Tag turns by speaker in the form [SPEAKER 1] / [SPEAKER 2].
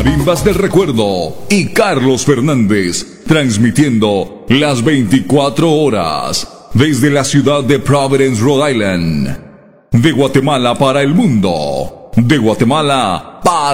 [SPEAKER 1] Marimbas del Recuerdo y Carlos Fernández, transmitiendo las 24 horas desde la ciudad de Providence, Rhode Island. De Guatemala para el mundo. De Guatemala para